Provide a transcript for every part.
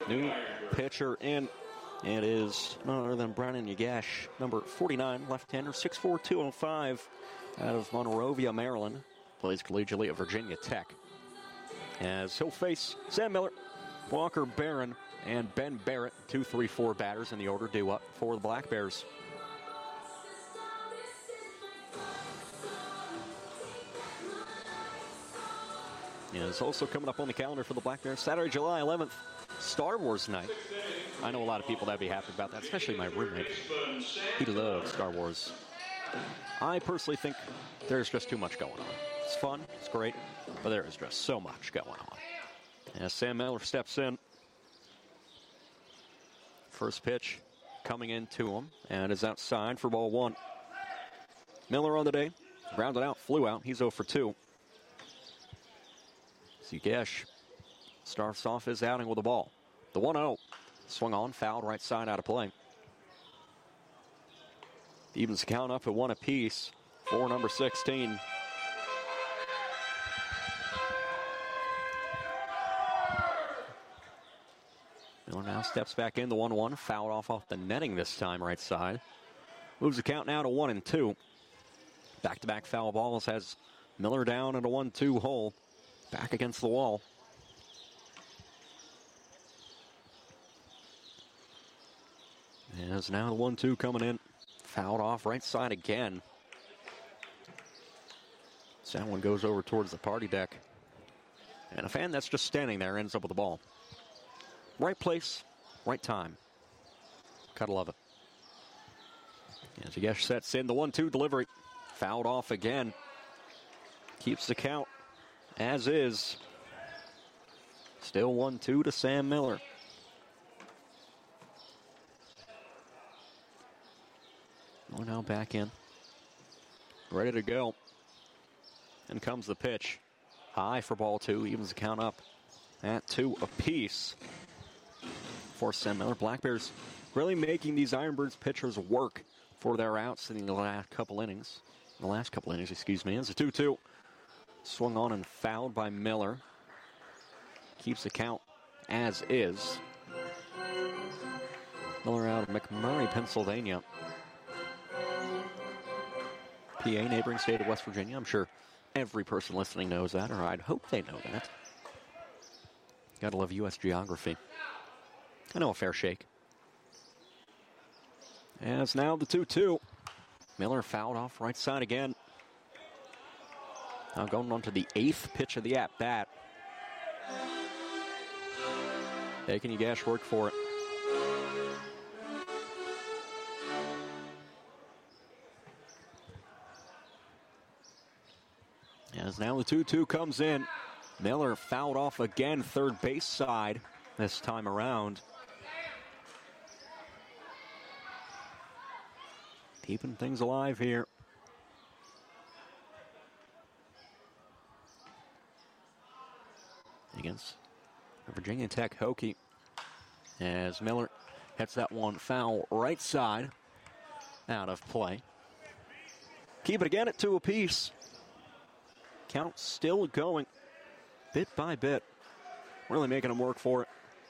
New pitcher in. It is none other than Brandon Yagash, number 49, left-hander, 6'4", 205, out of Monrovia, Maryland. Plays collegiately at Virginia Tech. As he'll face Sam Miller, Walker Barron, and Ben Barrett, 2, 3, 4 batters in the order due up for the Black Bears. And it's also coming up on the calendar for the Black Bears, Saturday, July 11th, Star Wars night. I know a lot of people that'd be happy about that, especially my roommate. He loves Star Wars. I personally think there's just too much going on. It's fun, it's great, but there is just so much going on. As Sam Miller steps in, first pitch coming into him, and is outside for ball 1. Miller on the day, grounded out, flew out. He's 0 for 2. Yagash starts off his outing with a ball. The 1-0. Swung on, fouled, right side, out of play. Evens the count up at 1 apiece for number 16. Miller now steps back in, the 1-1. Fouled off the netting this time, right side. Moves the count now to 1-2. Back-to-back foul balls has Miller down in a 1-2 hole. Back against the wall. As now the 1-2 coming in. Fouled off right side again. So that one goes over towards the party deck. And a fan that's just standing there ends up with the ball. Right place, right time. Gotta love it. As Yagash sets in the 1-2 delivery. Fouled off again. Keeps the count as is. Still 1-2 to Sam Miller. We're now back in. Ready to go. And comes the pitch. High for ball 2. Evens the count up at 2 apiece for Sam Miller. Black Bears really making these Ironbirds pitchers work for their outs in the last couple innings. It's a 2-2. Swung on and fouled by Miller. Keeps the count as is. Miller out of McMurray, Pennsylvania. PA, neighboring state of West Virginia. I'm sure every person listening knows that, or I'd hope they know that. Gotta love U.S. geography. I know a fair shake. As now the 2-2. Miller fouled off right side again. Now going on to the 8th pitch of the at-bat. Taking Yagash work for it. As now the 2-2 comes in. Miller fouled off again, third base side this time around. Keeping things alive here. Against Virginia Tech Hokie. As Miller hits that one foul right side. Out of play. Keep it again at 2 apiece. Count still going. Bit by bit. Really making them work for it.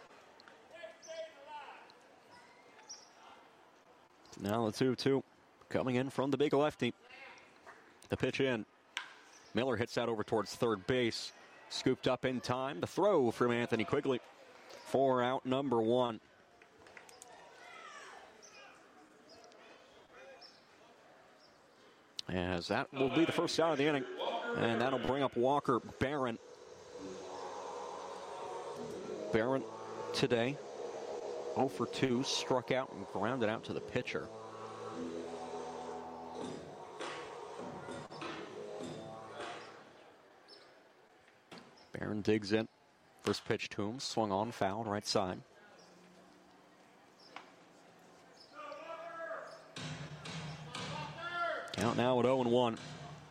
Now the 2-2 coming in from the big lefty. The pitch in. Miller hits that over towards third base. Scooped up in time. The throw from Anthony Quigley for out number 1. As that will be the first out of the inning. And that'll bring up Walker Barron. Barron today 0 for 2, struck out and grounded out to the pitcher. Barron digs in. First pitch to him, swung on, fouled, right side. Count now at 0-1.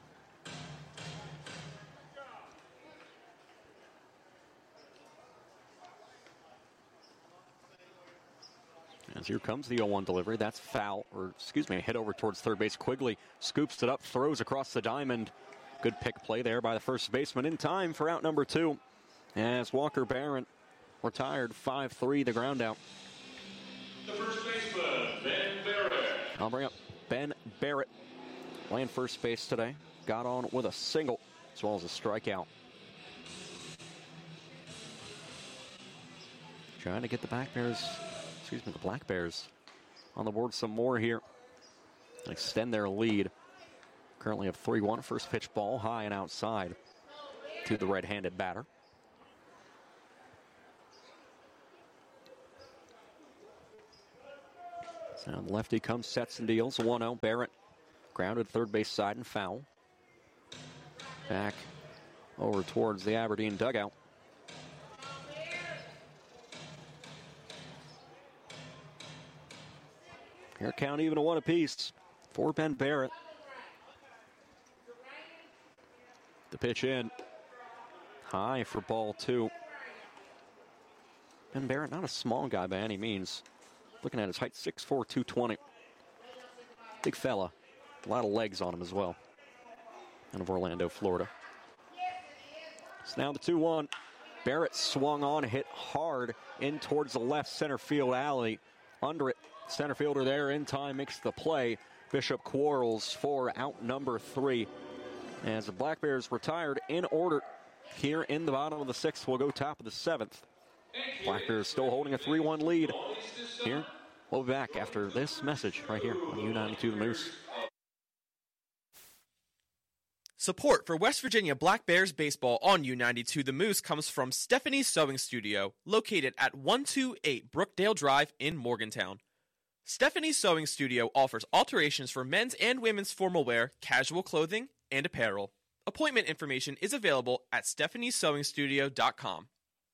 As here comes the 0-1 delivery. That's foul, a hit over towards third base. Quigley scoops it up, throws across the diamond. Good pick play there by the first baseman in time for out number 2. As Walker Barron retired 5-3, the ground out. The first baseman, Ben Barrett. I'll bring up Ben Barrett, playing first base today. Got on with a single as well as a strikeout. Trying to get the Black Bears on the board some more here. Extend their lead. Currently have 3-1. First pitch ball high and outside to the right-handed batter. So the lefty comes, sets and deals. 1-0. Barrett grounded third base side and foul. Back over towards the Aberdeen dugout. Here count even a 1 apiece for Ben Barrett. The pitch in. High for ball 2. Ben Barrett, not a small guy by any means. Looking at his height, 6'4", 220. Big fella. A lot of legs on him as well. Out of Orlando, Florida. So now the 2-1. Barrett swung on, hit hard in towards the left center field alley. Under it, center fielder there in time makes the play. Bishop Quarles for out number 3. As the Black Bears retired in order here in the bottom of the 6th. We'll go top of the 7th. Black Bears still holding a 3-1 lead. Here, we'll be back after this message right here on U92 The Moose. Support for West Virginia Black Bears baseball on U92 The Moose comes from Stephanie's Sewing Studio, located at 128 Brookdale Drive in Morgantown. Stephanie's Sewing Studio offers alterations for men's and women's formal wear, casual clothing, and apparel. Appointment information is available at stephaniesewingstudio.com.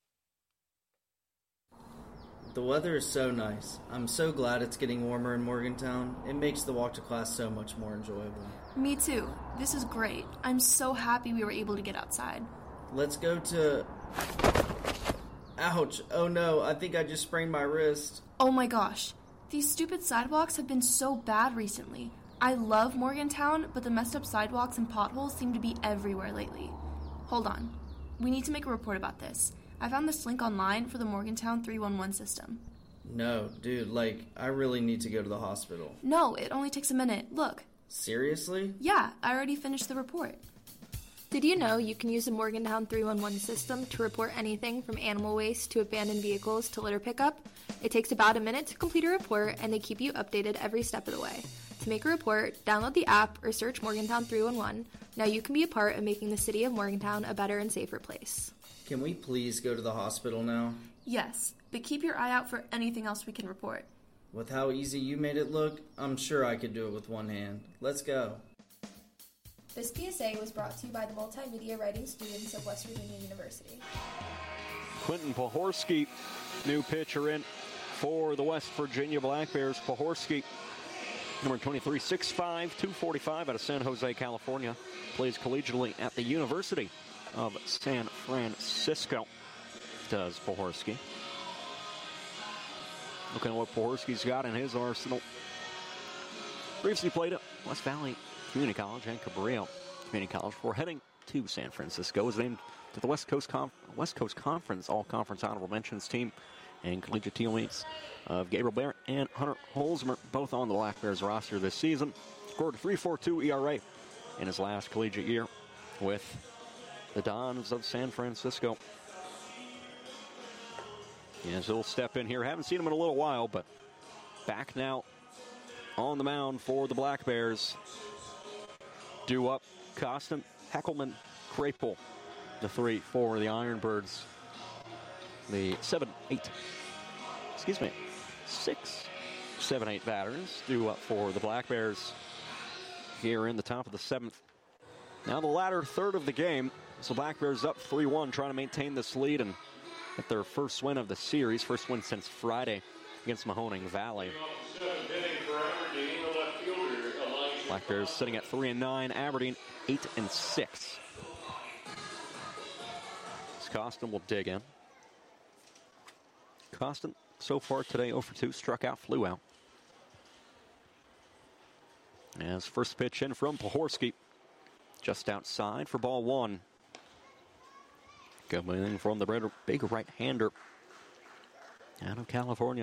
The weather is so nice. I'm so glad it's getting warmer in Morgantown. It makes the walk to class so much more enjoyable. Me too. This is great. I'm so happy we were able to get outside. Let's go to... Ouch. Oh no, I think I just sprained my wrist. Oh my gosh. These stupid sidewalks have been so bad recently. I love Morgantown, but the messed up sidewalks and potholes seem to be everywhere lately. Hold on. We need to make a report about this. I found this link online for the Morgantown 311 system. No, dude, I really need to go to the hospital. No, it only takes a minute. Look. Seriously? Yeah, I already finished the report. Did you know you can use the Morgantown 311 system to report anything from animal waste to abandoned vehicles to litter pickup? It takes about a minute to complete a report, and they keep you updated every step of the way. To make a report, download the app or search Morgantown 311. Now you can be a part of making the city of Morgantown a better and safer place. Can we please go to the hospital now? Yes, but keep your eye out for anything else we can report. With how easy you made it look, I'm sure I could do it with one hand. Let's go. This PSA was brought to you by the multimedia writing students of West Virginia University. Quentin Pohorski, new pitcher in for the West Virginia Black Bears. Pohorski, number 23, 6'5", 245 out of San Jose, California. Plays collegiately at the University of San Francisco, does Pohorski. Looking at what Pohorski's got in his arsenal. Previously played at West Valley Community College and Cabrillo Community College before heading to San Francisco. Was named to the West Coast Conference All-Conference Honorable Mentions team and collegiate teammates of Gabriel Barrett and Hunter Holzmer, both on the Black Bears roster this season. Scored a 3.42 ERA in his last collegiate year with the Dons of San Francisco. Yes, he'll step in here. Haven't seen him in a little while, but back now on the mound for the Black Bears. Due up, Costin, Heckelman, Krapel, the 3 for the Ironbirds. The 6, 7, 8 batters due up for the Black Bears here in the top of the 7th. Now the latter third of the game. So Black Bears up 3-1, trying to maintain this lead and get their first win of the series. First win since Friday against Mahoning Valley. Black Bears sitting at 3-9. Aberdeen 8-6. Costin will dig in. Costin, so far today, 0 for 2, struck out, flew out. As first pitch in from Pohorski, just outside for ball 1. Coming in from the big right-hander, out of California.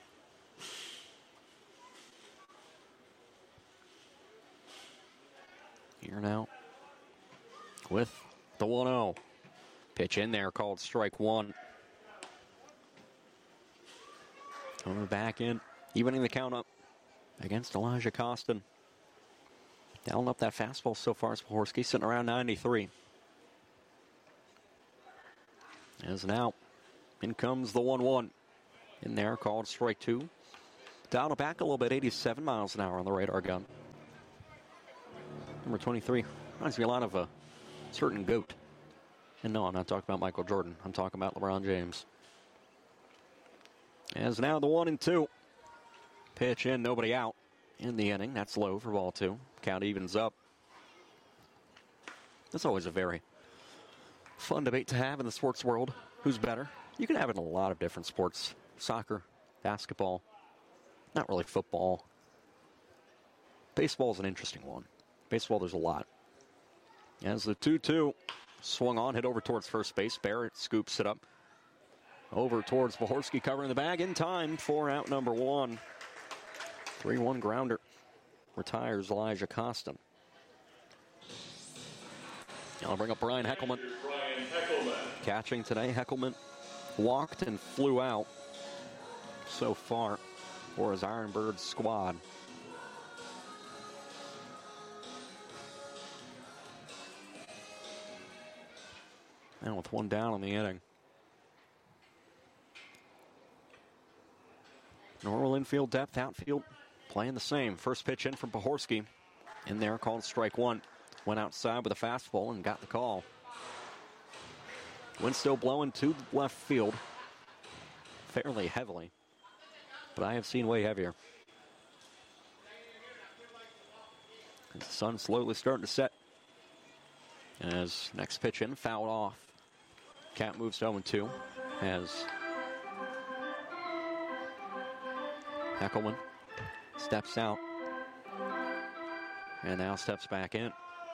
Here now with the 1-0. Pitch in there called strike one. Coming back in, evening the count up against Elijah Costin. Dialing up that fastball so far is Pohorsky, sitting around 93. As now, in comes the 1-1. In there, called strike two. Dialed it back a little bit, 87 miles an hour on the radar gun. Number 23 reminds me a lot of a certain GOAT. And no, I'm not talking about Michael Jordan. I'm talking about LeBron James. As now the 1-2. Pitch in, nobody out in the inning. That's low for ball two. Count evens up. That's always a very fun debate to have in the sports world. Who's better? You can have it in a lot of different sports. Soccer, basketball, not really football. Baseball is an interesting one. Baseball, there's a lot. As the 2-2 swung on, hit over towards first base. Barrett scoops it up. Over towards Pohorsky, covering the bag in time for out number one. 3-1 grounder. Retires Elijah Costin. I'll bring up Brian Heckelman. Catching today, Heckelman walked and flew out so far for his Ironbirds squad. And with one down in the inning. Normal infield depth, outfield playing the same. First pitch in from Pohorsky. In there, called strike one. Went outside with a fastball and got the call. Wind still blowing to left field fairly heavily, but I have seen way heavier. And the sun slowly starting to set. As next pitch in, fouled off. Count moves to 0-2 as Heckelman steps out and now steps back in.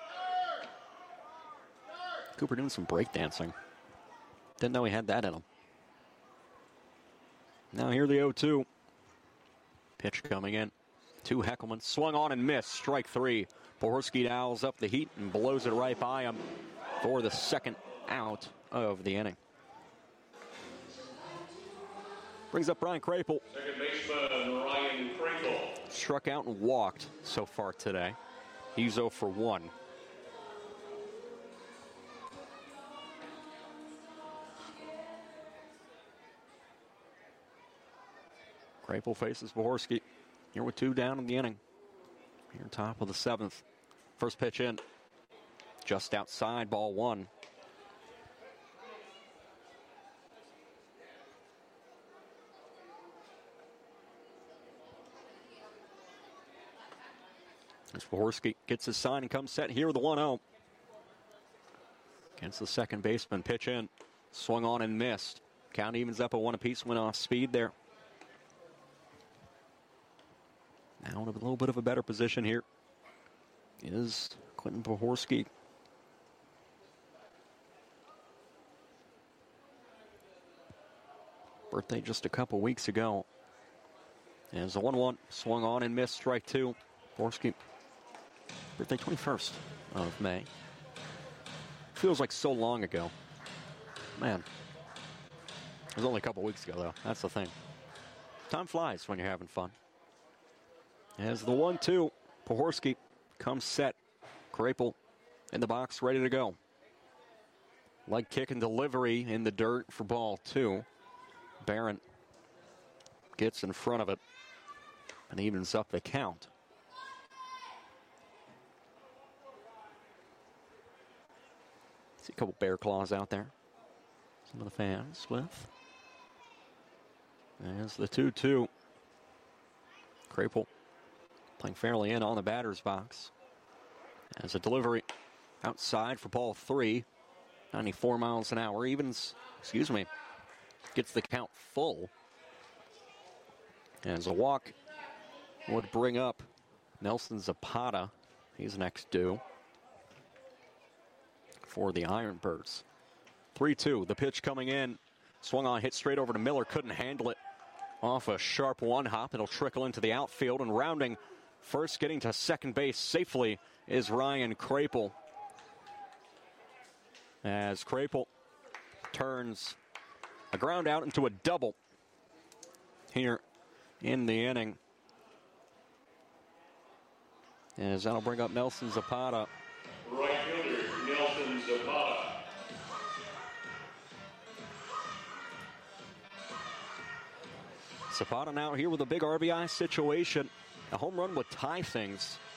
Cooper doing some breakdancing. Didn't know he had that in him. Now here the 0-2. Pitch coming in to Heckelman. Swung on and missed. Strike three. Pohorsky dials up the heat and blows it right by him for the second out of the inning. Brings up Brian Krapel. Second baseman Ryan Krinkle. Struck out and walked so far today. He's 0 for 1. Krapel faces Pohorsky. Here with 2 down in the inning. Here top of the 7th. First pitch in. Just outside, ball 1. As Pohorsky gets his sign and comes set here with the 1-0. Against the second baseman. Pitch in. Swung on and missed. Count evens up at 1 apiece. Went off speed there. Now in a little bit of a better position here is Quentin Pohorsky. Birthday just a couple weeks ago. As the 1-1 swung on and missed, strike 2. Pohorsky, birthday 21st of May. Feels like so long ago. Man. It was only a couple weeks ago, though. That's the thing. Time flies when you're having fun. As the 1-2, Pohorsky comes set. Krapel in the box, ready to go. Leg kick and delivery in the dirt for ball 2. Barron gets in front of it and evens up the count. See a couple bear claws out there. Some of the fans with. As the 2-2. Krapel playing fairly in on the batter's box. As a delivery outside for ball 3. 94 miles an hour. Gets the count full. As a walk would bring up Nelson Zapata. He's next due for the Ironbirds. 3-2. The pitch coming in Swung on, hit straight over to Miller, couldn't handle it. Off a sharp one hop, it'll trickle into the outfield, and rounding first, getting to second base safely is Ryan Krapel. As Krapel turns a ground out into a double here in the inning. As that'll bring up Nelson Zapata. Right fielder, Nelson Zapata. Zapata now here with a big RBI situation. A home run would tie things